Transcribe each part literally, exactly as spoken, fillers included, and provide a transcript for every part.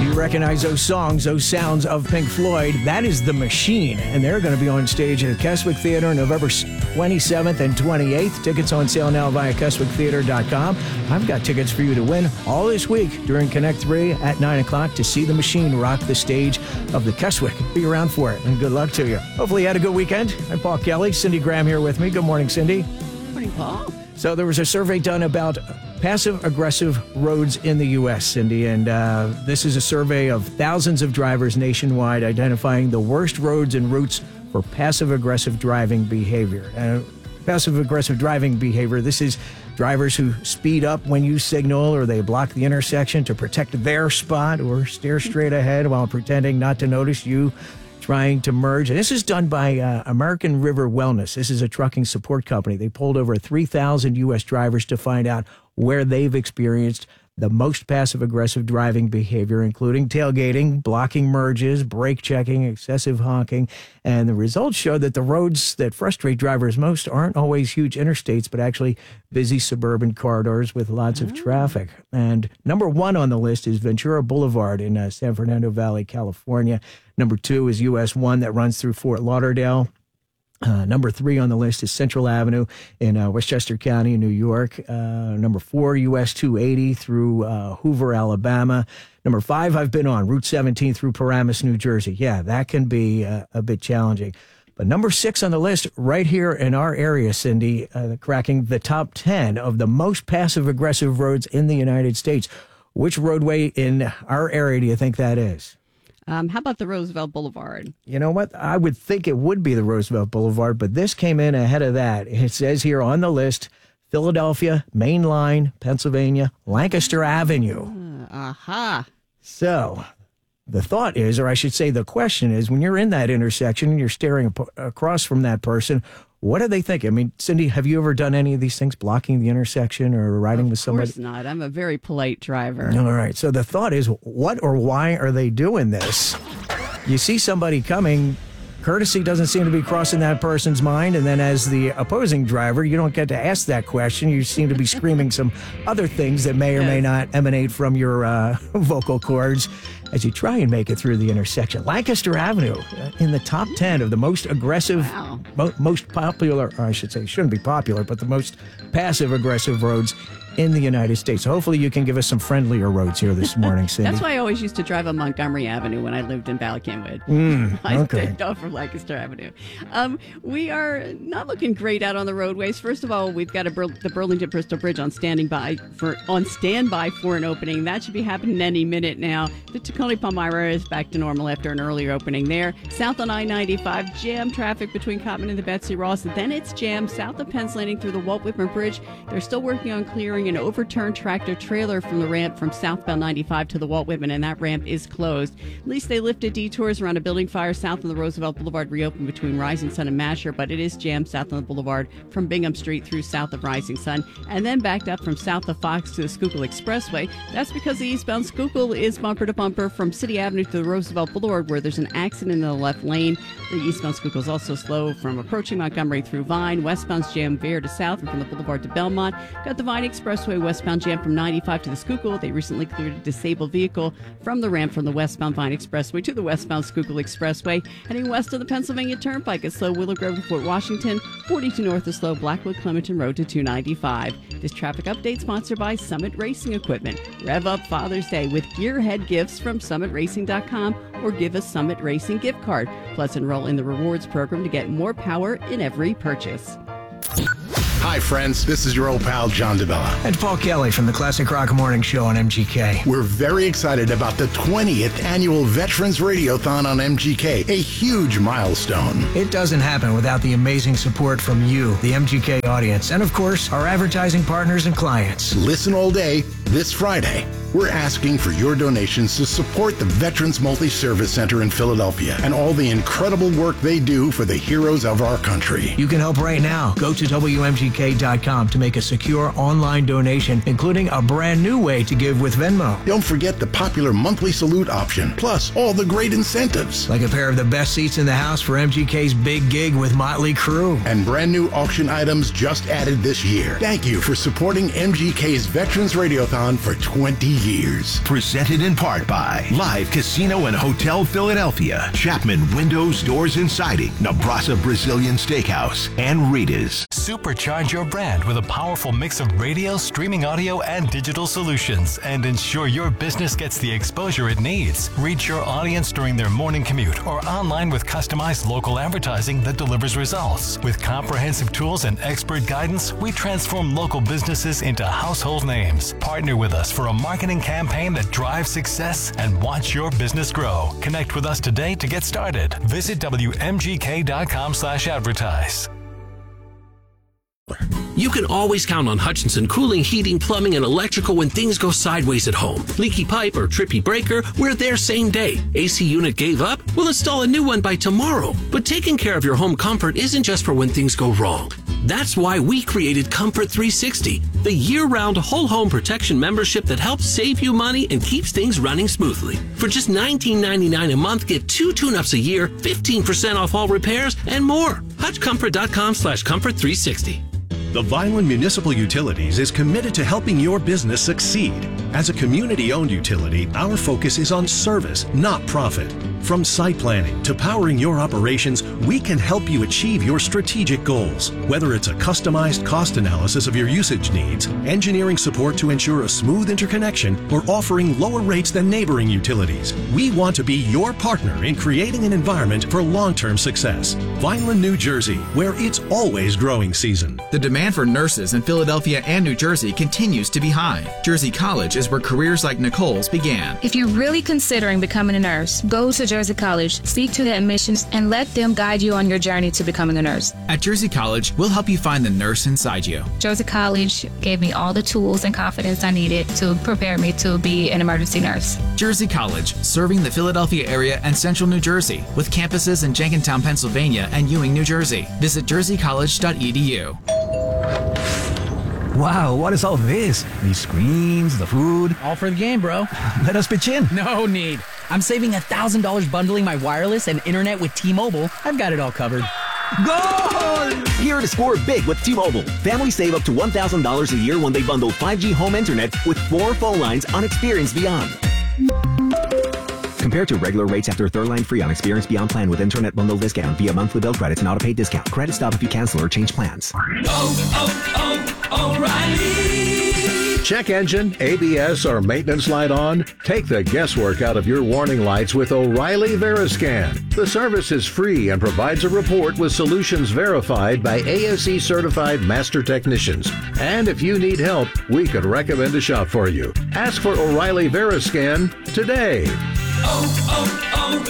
You recognize those songs, those sounds of Pink Floyd. That is The Machine, and they're going to be on stage at the Keswick Theater November twenty-seventh and twenty-eighth. Tickets on sale now via keswick theater dot com. I've got tickets for you to win all this week during Connect three at nine o'clock to see The Machine rock the stage of the Keswick. Be around for it, and good luck to you. Hopefully you had a good weekend. I'm Paul Kelly. Cindy Graham here with me. Good morning, Cindy. Good morning, Paul. So there was a survey done about passive-aggressive roads in the U S, Cindy, and uh, this is a survey of thousands of drivers nationwide identifying the worst roads and routes for passive-aggressive driving behavior. Uh, passive-aggressive driving behavior, this is drivers who speed up when you signal, or they block the intersection to protect their spot, or stare straight ahead while pretending not to notice you trying to merge. And this is done by uh, American River Wellness. This is a trucking support company. They polled over three thousand U S drivers to find out where they've experienced the most passive-aggressive driving behavior, including tailgating, blocking merges, brake checking, excessive honking. And the results show that the roads that frustrate drivers most aren't always huge interstates, but actually busy suburban corridors with lots of traffic. And number one on the list is Ventura Boulevard in uh, San Fernando Valley, California. Number two is U S one that runs through Fort Lauderdale. Uh, number three on the list is Central Avenue in uh, Westchester County, New York. Uh, number four, U S two eighty through uh, Hoover, Alabama. Number five, I've been on Route seventeen through Paramus, New Jersey. Yeah, that can be uh, a bit challenging. But number six on the list, right here in our area, Cindy, uh, cracking the top ten of the most passive-aggressive roads in the United States. Which roadway in our area do you think that is? Um, how about the Roosevelt Boulevard? You know what? I would think it would be the Roosevelt Boulevard, but this came in ahead of that. It says here on the list, Philadelphia, Main Line, Pennsylvania, Lancaster Avenue. Uh, aha. So the thought is, or I should say the question is, when you're in that intersection and you're staring ap- across from that person, what do they think? I mean, Cindy, have you ever done any of these things, blocking the intersection or riding of with somebody? Of course not. I'm a very polite driver. All right. So the thought is, what or why are they doing this? You see somebody coming, courtesy doesn't seem to be crossing that person's mind. And then as the opposing driver, you don't get to ask that question. You seem to be screaming some other things that may or may not emanate from your uh, vocal cords as you try and make it through the intersection. Lancaster Avenue uh, in the top ten of the most aggressive, Wow. mo- most popular, or I should say, shouldn't be popular, but the most passive-aggressive roads in the United States. Hopefully you can give us some friendlier roads here this morning, Cindy. That's why I always used to drive on Montgomery Avenue when I lived in Ballackinwood. Mm, I okay. stayed off from Lancaster Avenue. Um, we are not looking great out on the roadways. First of all, we've got a Bur- the Burlington Bristol Bridge on standing by for on standby for an opening. That should be happening any minute now. The Tacony Palmyra is back to normal after an earlier opening there. South on I ninety-five, jam traffic between Cottman and the Betsy Ross. Then it's jammed south of Penn's Landing through the Walt Whitman Bridge. They're still working on clearing an overturned tractor trailer from the ramp from southbound ninety-five to the Walt Whitman, and that ramp is closed. At least they lifted detours around a building fire south of the Roosevelt Boulevard reopened between Rising Sun and Masher, but it is jammed south on the boulevard from Bingham Street through south of Rising Sun, and then backed up from south of Fox to the Schuylkill Expressway. That's because the eastbound Schuylkill is bumper to bumper from City Avenue to the Roosevelt Boulevard, where there's an accident in the left lane. The eastbound Schuylkill is also slow from approaching Montgomery through Vine. Westbound's jammed Vere to south and from the Boulevard to Belmont. Got the Vine Expressway westbound jam from ninety-five to the Schuylkill. They recently cleared a disabled vehicle from the ramp from the westbound Vine Expressway to the westbound Schuylkill Expressway. Heading west of the Pennsylvania Turnpike, it's slow Willow Grove to Fort Washington. forty-two north is slow Blackwood Clementon Road to two ninety-five. This traffic update sponsored by Summit Racing Equipment. Rev up Father's Day with gearhead gifts from summit racing dot com or give a Summit Racing gift card. Plus enroll in the rewards program to get more power in every purchase. Hi, friends. This is your old pal, John DeBella. And Paul Kelly from the Classic Rock Morning Show on M G K. We're very excited about the twentieth Annual Veterans Radiothon on M G K, a huge milestone. It doesn't happen without the amazing support from you, the M G K audience, and of course, our advertising partners and clients. Listen all day this Friday. We're asking for your donations to support the Veterans Multi-Service Center in Philadelphia and all the incredible work they do for the heroes of our country. You can help right now. Go to W M G K dot com to make a secure online donation, including a brand new way to give with Venmo. Don't forget the popular monthly salute option, plus all the great incentives. Like a pair of the best seats in the house for M G K's big gig with Motley Crue. And brand new auction items just added this year. Thank you for supporting M G K's Veterans Radiothon on for twenty years. Presented in part by Live Casino and Hotel Philadelphia, Chapman Windows, Doors and Siding, Nebraska Brazilian Steakhouse, and Rita's. Supercharge your brand with a powerful mix of radio, streaming audio, and digital solutions, and ensure your business gets the exposure it needs. Reach your audience during their morning commute or online with customized local advertising that delivers results. With comprehensive tools and expert guidance, we transform local businesses into household names. Partner with us for a marketing campaign that drives success and watch your business grow. Connect with us today to get started. Visit W M G K dot com slash advertise. You can always count on Hutchinson Cooling, Heating, Plumbing, and Electrical when things go sideways at home. Leaky pipe or trippy breaker, we're there same day. A C unit gave up? We'll install a new one by tomorrow. But taking care of your home comfort isn't just for when things go wrong. That's why we created Comfort three sixty, the year-round whole home protection membership that helps save you money and keeps things running smoothly. For just nineteen ninety-nine a month, get two tune-ups a year, fifteen percent off all repairs, and more. Hutch Comfort dot com slash Comfort three sixty. The Vineland Municipal Utilities is committed to helping your business succeed. As a community-owned utility, our focus is on service, not profit. From site planning to powering your operations, we can help you achieve your strategic goals. Whether it's a customized cost analysis of your usage needs, engineering support to ensure a smooth interconnection, or offering lower rates than neighboring utilities, we want to be your partner in creating an environment for long-term success. Vineland, New Jersey, where it's always growing season. The demand for nurses in Philadelphia and New Jersey continues to be high. Jersey College is where careers like Nicole's began. If you're really considering becoming a nurse, go to Jersey College, speak to the admissions, and let them guide you on your journey to becoming a nurse. At Jersey College, we'll help you find the nurse inside you. Jersey College gave me all the tools and confidence I needed to prepare me to be an emergency nurse. Jersey College, serving the Philadelphia area and central New Jersey, with campuses in Jenkintown, Pennsylvania, and Ewing, New Jersey. Visit jersey college dot e d u. Wow, what is all this? These screens, the food. All for the game, bro. Let us pitch in. No need. I'm saving one thousand dollars bundling my wireless and internet with T-Mobile. I've got it all covered. Goal! Here to score big with T-Mobile. Families save up to one thousand dollars a year when they bundle five G home internet with four phone lines on Experience Beyond. Compared to regular rates after third line free on Experience Beyond plan with internet bundle discount via monthly bill credits and auto-pay discount. Credit stop if you cancel or change plans. Oh, oh, oh, O'Reilly! Check engine, A B S, or maintenance light on? Take the guesswork out of your warning lights with O'Reilly Veriscan. The service is free and provides a report with solutions verified by A S E certified master technicians. And if you need help, we could recommend a shop for you. Ask for O'Reilly Veriscan today. Oh,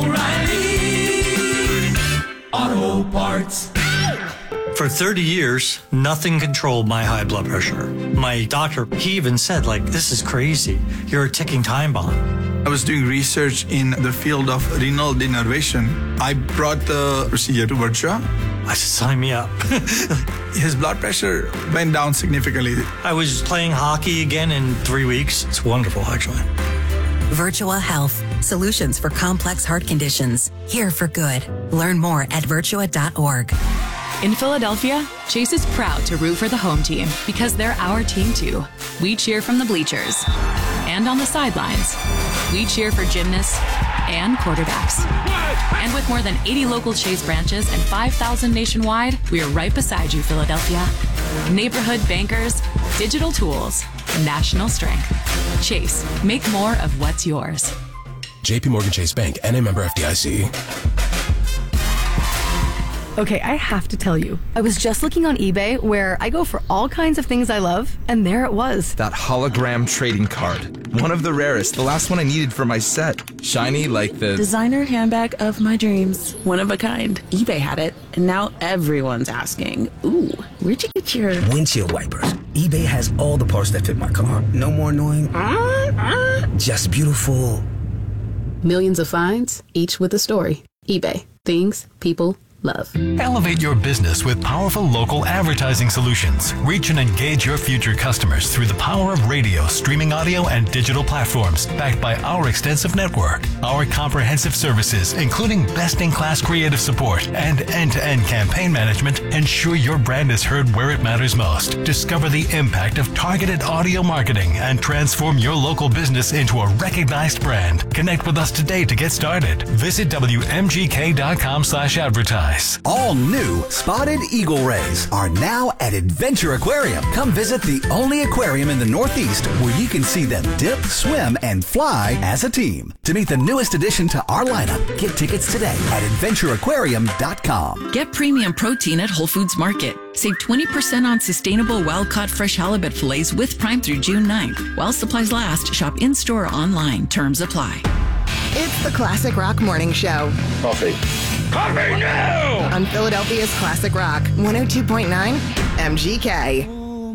oh, oh, O'Reilly Auto Parts. For thirty years, nothing controlled my high blood pressure. My doctor, he even said, like, this is crazy. You're a ticking time bomb. I was doing research in the field of renal denervation. I brought the procedure to Virtua. I said, sign me up. His blood pressure went down significantly. I was playing hockey again in three weeks. It's wonderful, actually. Virtua Health. Solutions for complex heart conditions. Here for good. Learn more at virtua dot org. In Philadelphia, Chase is proud to root for the home team because they're our team too. We cheer from the bleachers and on the sidelines. We cheer for gymnasts and quarterbacks. And with more than eighty local Chase branches and five thousand nationwide, we are right beside you, Philadelphia. Neighborhood bankers, digital tools, national strength. Chase, make more of what's yours. J P Morgan Chase Bank, N A member F D I C. Okay, I have to tell you, I was just looking on eBay where I go for all kinds of things I love, and there it was. That hologram trading card. One of the rarest, the last one I needed for my set. Shiny like the... designer handbag of my dreams. One of a kind. eBay had it, and now everyone's asking, ooh, where'd you get your... windshield wipers. eBay has all the parts that fit my car. No more annoying... Uh, uh. Just beautiful. Millions of finds, each with a story. eBay. Things, people, love. Elevate your business with powerful local advertising solutions. Reach and engage your future customers through the power of radio, streaming audio, and digital platforms, backed by our extensive network. Our comprehensive services, including best-in-class creative support and end-to-end campaign management, ensure your brand is heard where it matters most. Discover the impact of targeted audio marketing and transform your local business into a recognized brand. Connect with us today to get started. Visit W M G K dot com slash advertise. All new spotted eagle rays are now at Adventure Aquarium. Come visit the only aquarium in the Northeast where you can see them dip, swim, and fly as a team. To meet the newest addition to our lineup, get tickets today at adventure aquarium dot com. Get premium protein at Whole Foods Market. Save twenty percent on sustainable wild-caught fresh halibut fillets with Prime through June ninth. While supplies last, shop in-store or online. Terms apply. It's the Classic Rock Morning Show. Coffee. Coffee now! On Philadelphia's Classic Rock, one oh two point nine M G K.